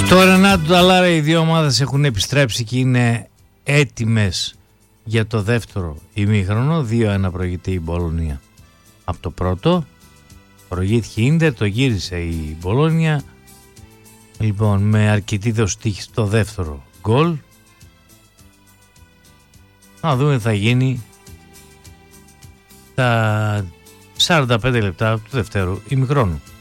Τώρα να του Ταλάρα, οι δύο ομάδες έχουν επιστρέψει και είναι έτοιμες για το δεύτερο ημίχρονο. 2-1 προηγείται η Μπολόνια από το πρώτο. Προηγήθηκε η Ίντερ, το γύρισε η Μπολόνια. Λοιπόν, με αρκετή δοστήχη στο δεύτερο γκολ. Να δούμε τι θα γίνει τα 45 λεπτά του δευτέρου ημιχρόνου.